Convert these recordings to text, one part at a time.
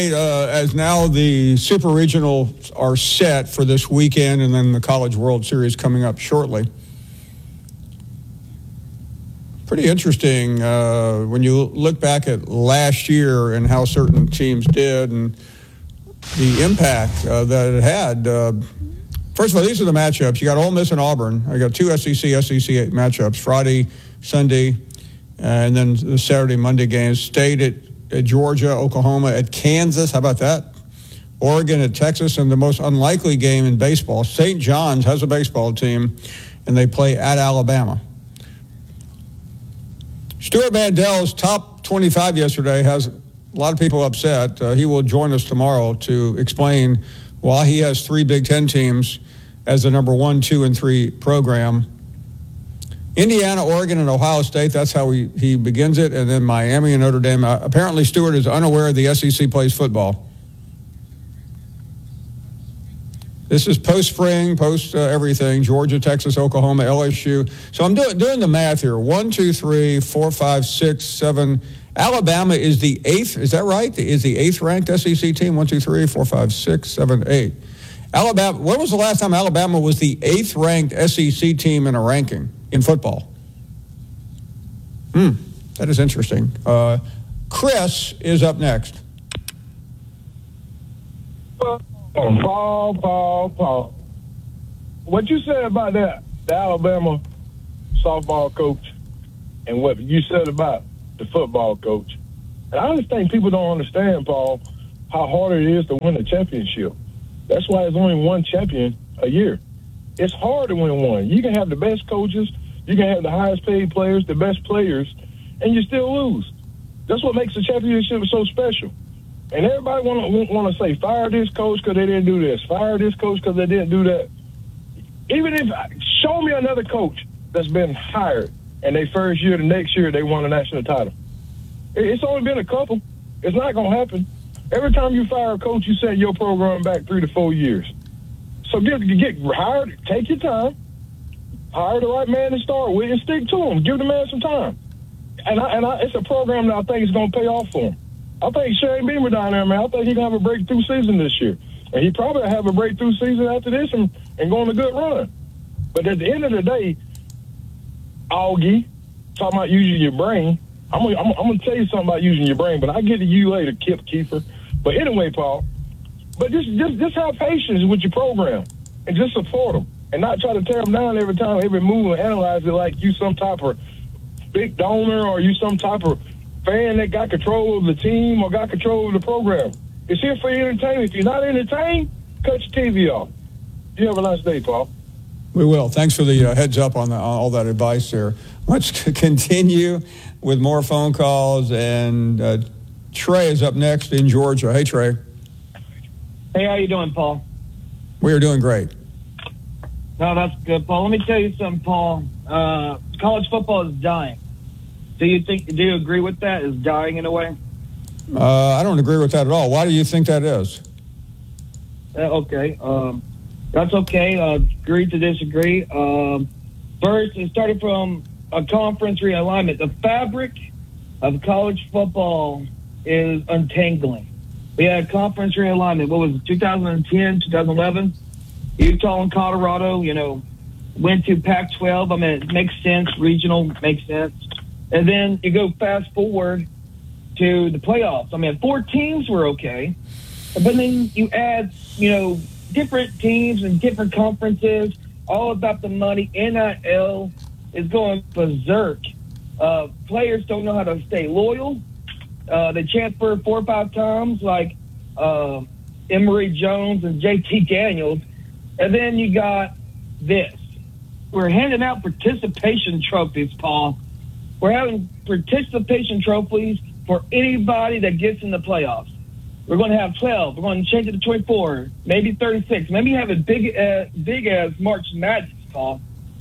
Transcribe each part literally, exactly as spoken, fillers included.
Uh, as now the Super Regionals are set for this weekend and then the College World Series coming up shortly. Pretty interesting uh, when you look back at last year and how certain teams did and the impact uh, that it had. Uh, first of all, these are the matchups. You got Ole Miss and Auburn. I got two S E C, S E C matchups, Friday, Sunday, and then the Saturday, Monday games. State at at Georgia, Oklahoma, at Kansas. How about that? Oregon at Texas, and the most unlikely game in baseball. Saint John's has a baseball team, and they play at Alabama. Stewart Mandel's top twenty-five yesterday has a lot of people upset. Uh, he will join us tomorrow to explain why he has three Big Ten teams as the number one, two, and three program. Indiana, Oregon, and Ohio State, that's how he, he begins it. And then Miami and Notre Dame. Uh, apparently, Stewart is unaware the S E C plays football. This is post-spring, post-everything, uh, Georgia, Texas, Oklahoma, L S U. So I'm doing, doing the math here. One, two, three, four, five, six, seven. Alabama is the eighth. Is that right? Is the eighth-ranked S E C team? One, two, three, four, five, six, seven, eight. Alabama. When was the last time Alabama was the eighth-ranked S E C team in a ranking in football? Hmm, that is interesting. Uh, Chris is up next. Paul, Paul, Paul. What you said about that, the Alabama softball coach, and what you said about the football coach, and I just think people don't understand, Paul, how hard it is to win a championship. That's why there's only one champion a year. It's hard to win one. You can have the best coaches, you can have the highest paid players, the best players, and you still lose. That's what makes the championship so special. And everybody want to want to say, fire this coach because they didn't do this, fire this coach because they didn't do that. Even if, show me another coach that's been hired and they first year, the next year, they won a national title. It's only been a couple. It's not going to happen. Every time you fire a coach, you set your program back three to four years. So get, get hired, take your time, hire the right man to start with, and stick to him. Give the man some time. And, I, and I, it's a program that I think is going to pay off for him. I think Shane Beamer down there, man, I think he's going to have a breakthrough season this year. And he probably have a breakthrough season after this and, and go on a good run. But at the end of the day, Augie, talking about using your brain, I'm going I'm, I'm going to tell you something about using your brain, but I'll get to you later, Kip Keefer. But anyway, Paul, but just, just, just have patience with your program and just support them and not try to tear them down every time, every move, and analyze it like you some type of big donor or you some type of fan that got control of the team or got control of the program. It's here for your entertainment. If you're not entertained, cut your T V off. You have a nice day, Paul. We will. Thanks for the uh, heads up on, the, on all that advice there. Let's continue with more phone calls. And uh, Trey is up next in Georgia. Hey, Trey. Hey, how you doing, Paul? We are doing great. No, that's good, Paul. Let me tell you something, Paul. Uh, college football is dying. Do you think? Do you agree with that? Is dying in a way? Uh, I don't agree with that at all. Why do you think that is? Uh, okay, um, that's okay. Uh, agree to disagree. Um, first, it started from a conference realignment. The fabric of college football is untangling. We had conference realignment. What was it, two thousand ten, two thousand eleven? Utah and Colorado, you know, went to Pac twelve. I mean, it makes sense. Regional makes sense. And then you go fast forward to the playoffs. I mean, four teams were okay. But then you add, you know, different teams and different conferences, all about the money. N I L is going berserk. Uh, players don't know how to stay loyal. Uh, they transfer four or five times like uh, Emory Jones and J T Daniels. And then you got this. We're handing out participation trophies, Paul. We're having participation trophies for anybody that gets in the playoffs. We're going to have twelve. We're going to change it to twenty-four, maybe thirty-six. Maybe have it big, uh, big as March Madness, Paul.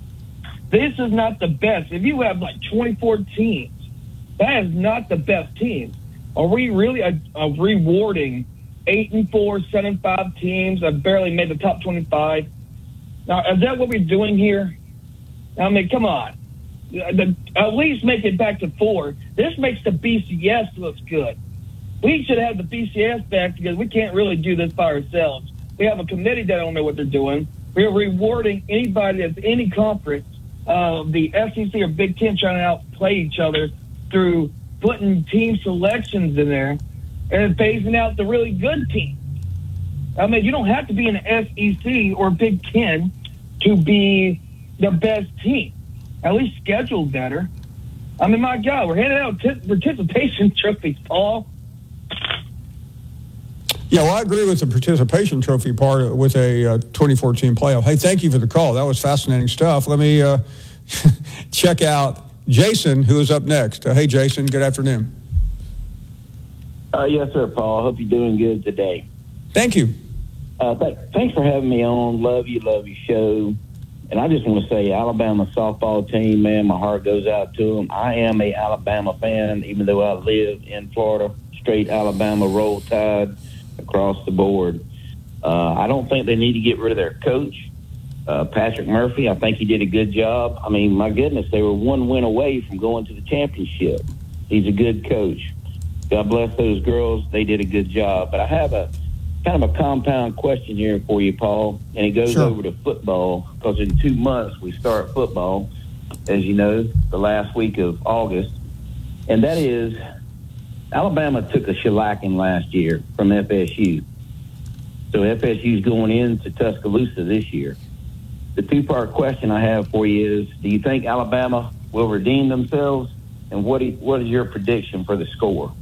This is not the best. If you have like twenty-four teams, that is not the best teams. Are we really uh, uh, rewarding eight and four, seven and five teams that barely made the top twenty-five? Now, is that what we're doing here? I mean, come on. At least make it back to four. This makes the B C S look good. we should have the B C S back because we can't really do this by ourselves. We have a committee that don't know what they're doing. We're rewarding anybody that's any conference, uh, the S E C or Big Ten, trying to outplay each other through putting team selections in there and phasing out the really good teams. I mean, you don't have to be an S E C or Big Ten to be the best team. At least schedule better. I mean, my God, we're handing out t- participation trophies, Paul. Yeah, well, I agree with the participation trophy part with a uh, twenty fourteen playoff. Hey, thank you for the call. That was fascinating stuff. Let me uh, check out Jason, who is up next. Uh, hey, Jason, good afternoon. Uh, yes, sir, Paul. Hope you're doing good today. Thank you. Uh, th- thanks for having me on. Love you, love your show. And I just want to say, Alabama softball team, man, my heart goes out to them. I am a Alabama fan, even though I live in Florida. Straight Alabama, Roll Tide across the board. Uh, I don't think they need to get rid of their coach, uh, Patrick Murphy. I think he did a good job. I mean, my goodness, they were one win away from going to the championship. He's a good coach. God bless those girls. They did a good job. But I have a kind of a compound question here for you, Paul, and it goes Sure. over to football, because in two months we start football, as you know, the last week of August. And that is, Alabama took a shellacking last year from F S U. So F S U's going into Tuscaloosa this year. The two-part question I have for you is, do you think Alabama will redeem themselves? And what, do you, what is your prediction for the score?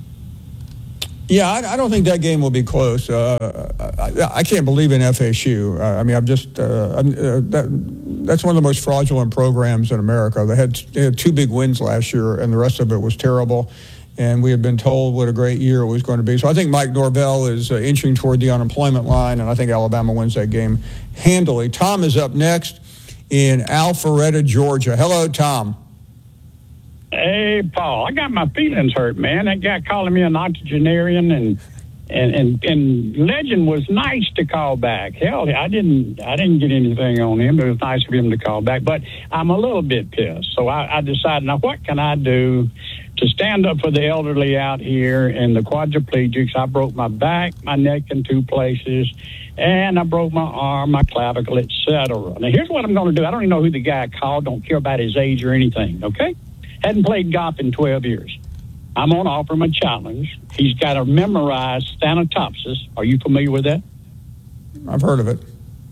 Yeah, I, I don't think that game will be close. Uh, I, I can't believe in F S U. Uh, I mean, I'm just uh, I'm, uh, that, that's one of the most fraudulent programs in America. They had, they had two big wins last year, and the rest of it was terrible. And we had been told what a great year it was going to be. So I think Mike Norvell is uh, inching toward the unemployment line, and I think Alabama wins that game handily. Tom is up next in Alpharetta, Georgia. Hello, Tom. Hey, Paul, I got my feelings hurt, man. That guy calling me an octogenarian and and and, and Legend was nice to call back. Hell, I didn't I didn't get anything on him. It was nice of him to call back, but I'm a little bit pissed. So I, I decided, now what can I do to stand up for the elderly out here and the quadriplegics? I broke my back, my neck in two places, and I broke my arm, my clavicle, et cetera. Now, here's what I'm going to do. I don't even know who the guy called. Don't care about his age or anything, okay? Hadn't played golf in twelve years. I'm going to offer him a challenge. He's got to memorize Thanatopsis. Are you familiar with that? I've heard of it.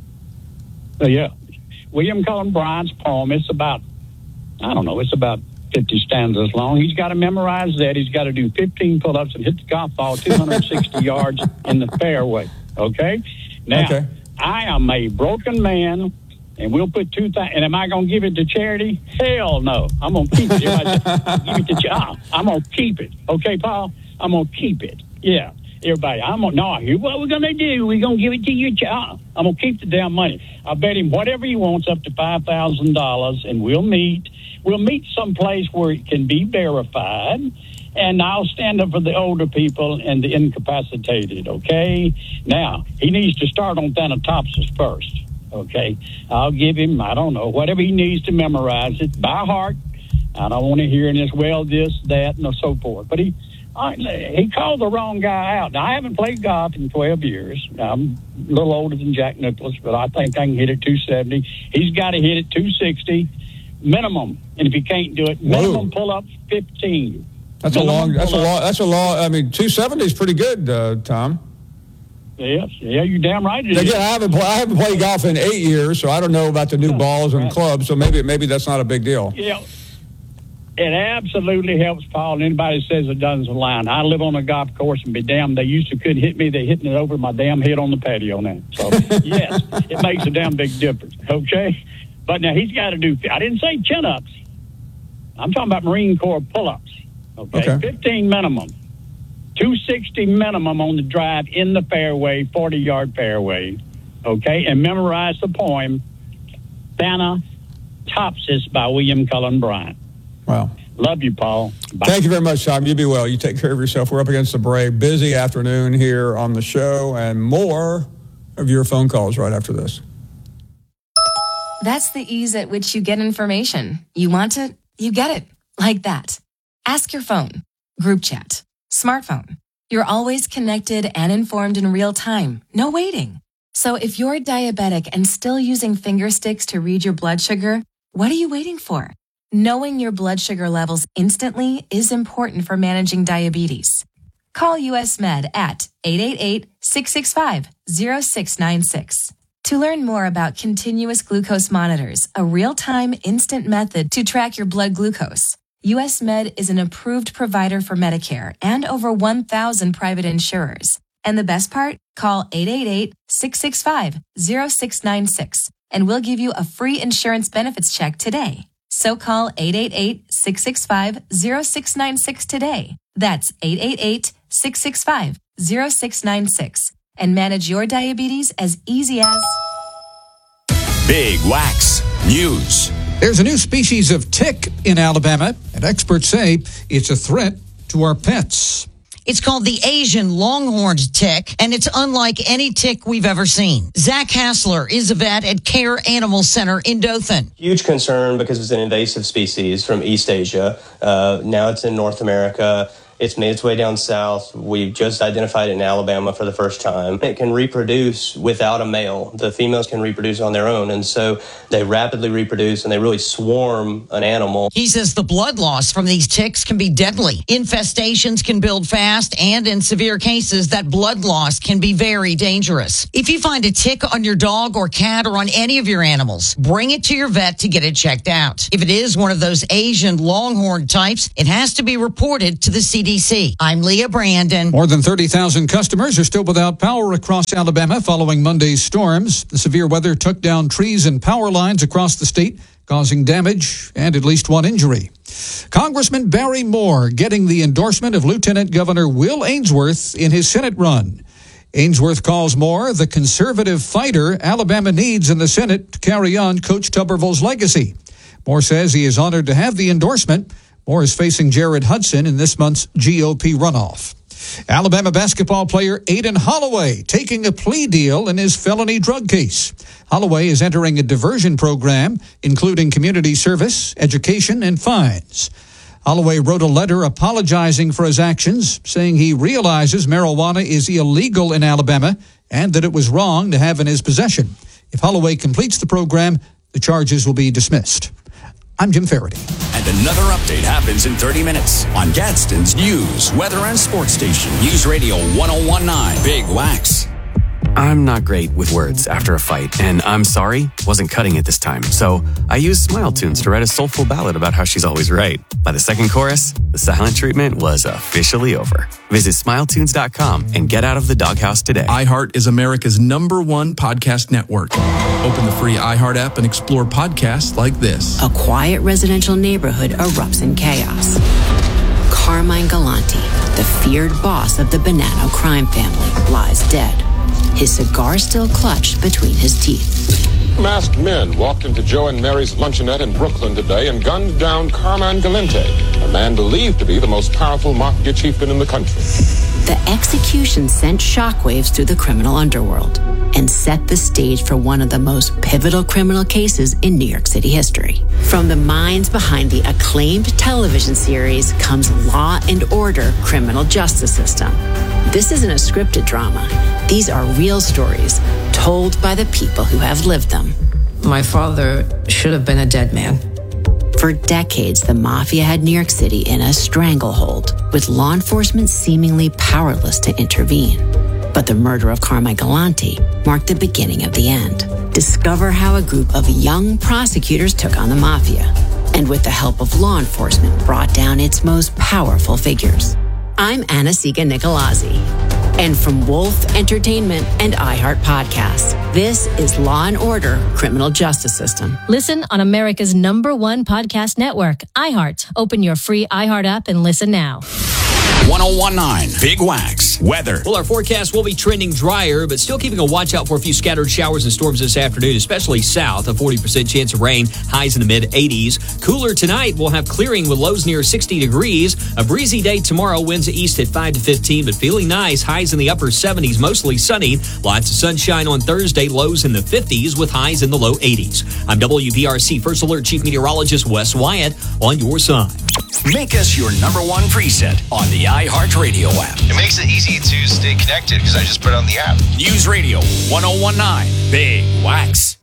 Uh, yeah. William Cullen Bryant's poem, it's about, I don't know, it's about fifty stanzas long. He's got to memorize that. He's got to do fifteen pull-ups and hit the golf ball two hundred sixty yards in the fairway, okay? Now, Okay. I am a broken man, and we'll put two thousand. And am I going to give it to charity? Hell no. I'm going to keep it. If I just give it to charity, I'm going to keep it. Okay, Paul? I'm going to keep it. Yeah. Everybody, I'm going to, no, here's what we're going to do. We're going to give it to you, child. I'm going to keep the damn money. I bet him whatever he wants up to five thousand dollars, and we'll meet. We'll meet someplace where it can be verified, and I'll stand up for the older people and the incapacitated, okay? Now, he needs to start on Thanatopsis first. Okay, I'll give him, I don't know, whatever he needs to memorize it by heart. I don't want to hear it as well, this, that, and so forth. But he I, he called the wrong guy out. Now, I haven't played golf in twelve years. I'm a little older than Jack Nicklaus, but I think I can hit it two seventy. He's got to hit it two sixty minimum. And if he can't do it, minimum pull up fifteen. That's a long, that's a long, that's a long, I mean, two seventy is pretty good, uh, Tom. Yes, yeah, you're damn right it is. Again, I haven't, play, I haven't played golf in eight years, so I don't know about the new balls and right. clubs, so maybe maybe that's not a big deal. Yeah, it absolutely helps, Paul. And anybody says it doesn't lie. I live on a golf course, and be damned, they used to couldn't hit me. They're hitting it over my damn head on the patio now. So, yes, it makes a damn big difference, okay? But now he's got to do, I didn't say chin-ups. I'm talking about Marine Corps pull-ups, okay? Okay. fifteen minimum. two sixty minimum on the drive in the fairway, forty-yard fairway, okay? And memorize the poem, Thanatopsis by William Cullen Bryant. Wow. Love you, Paul. Bye. Thank you very much, Tom. You be well. You take care of yourself. We're up against the break. Busy afternoon here on the show, and more of your phone calls right after this. That's the ease at which you get information. You want it, you get it. Like that. Ask your phone. Group chat. Smartphone. You're always connected and informed in real time. No waiting. So if you're diabetic and still using finger sticks to read your blood sugar, what are you waiting for? Knowing your blood sugar levels instantly is important for managing diabetes. Call U S Med at eight eight eight, six six five, zero six nine six. To learn more about continuous glucose monitors, a real-time instant method to track your blood glucose, U S Med is an approved provider for Medicare and over one thousand private insurers. And the best part? Call eight eight eight, six six five, zero six nine six and we'll give you a free insurance benefits check today. So call eight eight eight, six six five, zero six nine six today. That's eight eight eight, six six five, zero six nine six and manage your diabetes as easy as... Big Wax News. There's a new species of tick in Alabama, and experts say it's a threat to our pets. It's called the Asian longhorned tick, and it's unlike any tick we've ever seen. Zach Hassler is a vet at Care Animal Center in Dothan. Huge concern because it's an invasive species from East Asia. Uh, now it's in North America. It's made its way down south. We've just identified it in Alabama for the first time. It can reproduce without a male. The females can reproduce on their own, and so they rapidly reproduce, and they really swarm an animal. He says the blood loss from these ticks can be deadly. Infestations can build fast, and in severe cases, that blood loss can be very dangerous. If you find a tick on your dog or cat or on any of your animals, bring it to your vet to get it checked out. If it is one of those Asian longhorn types, it has to be reported to the C D C. I'm Leah Brandon. More than thirty thousand customers are still without power across Alabama following Monday's storms. The severe weather took down trees and power lines across the state, causing damage and at least one injury. Congressman Barry Moore getting the endorsement of Lieutenant Governor Will Ainsworth in his Senate run. Ainsworth calls Moore the conservative fighter Alabama needs in the Senate to carry on Coach Tuberville's legacy. Moore says he is honored to have the endorsement. Moore is facing Jared Hudson in this month's G O P runoff. Alabama basketball player Aiden Holloway taking a plea deal in his felony drug case. Holloway is entering a diversion program, including community service, education, and fines. Holloway wrote a letter apologizing for his actions, saying he realizes marijuana is illegal in Alabama and that it was wrong to have in his possession. If Holloway completes the program, the charges will be dismissed. I'm Jim Faraday. And another update happens in thirty minutes on Gadsden's News, Weather, and Sports Station. News Radio one oh one point nine. Big Wax. I'm not great with words after a fight, and I'm sorry wasn't cutting it this time. So I used Smile Tunes to write a soulful ballad about how she's always right. By the second chorus, the silent treatment was officially over. Visit smile tunes dot com and get out of the doghouse today. iHeart is America's number one podcast network. Open the free iHeart app and explore podcasts like this. A quiet residential neighborhood erupts in chaos. Carmine Galante, the feared boss of the Bonanno crime family, lies dead. His cigar still clutched between his teeth. Masked men walked into Joe and Mary's luncheonette in Brooklyn today and gunned down Carmine Galante, a man believed to be the most powerful mafia chieftain in the country. The execution sent shockwaves through the criminal underworld and set the stage for one of the most pivotal criminal cases in New York City history. From the minds behind the acclaimed television series comes Law and Order: Criminal Justice System. This isn't a scripted drama. These are real stories told by the people who have lived them. My father should have been a dead man. For decades, the mafia had New York City in a stranglehold, with law enforcement seemingly powerless to intervene. But the murder of Carmine Galante marked the beginning of the end. Discover how a group of young prosecutors took on the mafia, and with the help of law enforcement, brought down its most powerful figures. I'm Anna-Sigga Nicolazzi. And from Wolf Entertainment and iHeart Podcasts, this is Law and Order: Criminal Justice System. Listen on America's number one podcast network, iHeart. Open your free iHeart app and listen now. one oh one point nine Big Wax Weather. Well, our forecast will be trending drier, but still keeping a watch out for a few scattered showers and storms this afternoon, especially south. A forty percent chance of rain, highs in the mid eighties. Cooler tonight, we'll have clearing with lows near sixty degrees. A breezy day tomorrow, winds east at five to fifteen, but feeling nice. Highs in the upper seventies, mostly sunny. Lots of sunshine on Thursday, lows in the fifties with highs in the low eighties. I'm W B R C First Alert Chief Meteorologist Wes Wyatt on your side. Make us your number one preset on the iHeartRadio app. It makes it easy to stay connected because I just put it on the app. News Radio one oh one nine Big Wax.